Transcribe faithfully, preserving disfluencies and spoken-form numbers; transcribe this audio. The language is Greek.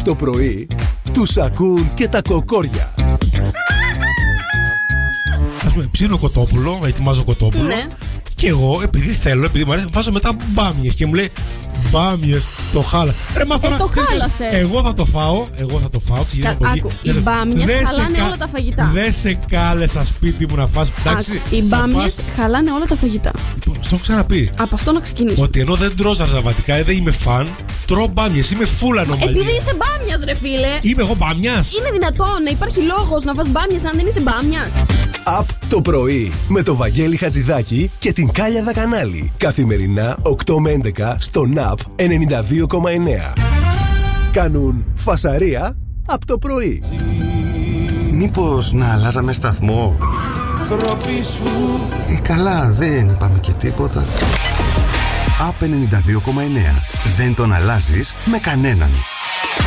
το πρωί τους ακούν και τα κοκόρια. Ας πούμε, ψήνω κοτόπουλο, ετοιμάζω κοτόπουλο. Ναι. Και εγώ, επειδή θέλω, επειδή μου αρέσει, βάζω μετά μπάμιες και μου λέει μπάμιες, το χάλα. Ρε, μας τώρα, ε, το χάλασε. Εγώ θα το φάω, εγώ θα το φάω. Κα, άκου, οι μπάμιες χαλάνε όλα τα φαγητά. Δεν σε κάλεσα σπίτι μου να φας. Εντάξει, οι μπάμιες χαλάνε όλα τα φαγητά. Λοιπόν, στο έχω ξαναπεί. Από αυτό να ξεκινήσω. Ότι ενώ δεν τρώω ζαρζαβατικά, δεν είμαι φαν, τρώω μπάμιες. Είμαι φούλα ανομαλία. Επειδή είσαι μπάμιας, ρε φίλε. Είμαι εγώ μπάμιας. Είναι δυνατόν να υπάρχει λόγος να φας μπάμιες αν δεν είσαι μπάμιας? Απ' το πρωί με το Βαγγέλη Χατζηδάκη και την Κάλια Δακανάλη. Καθημερινά οκτώ με έντεκα στο ναπ ενενήντα δύο κόμμα εννέα. Κάνουν φασαρία απ' το πρωί. Μήπως να αλλάζαμε σταθμό? Ε, καλά, δεν είπαμε και τίποτα. Απ' ενενήντα δύο κόμμα εννέα. Δεν τον αλλάζεις με κανέναν.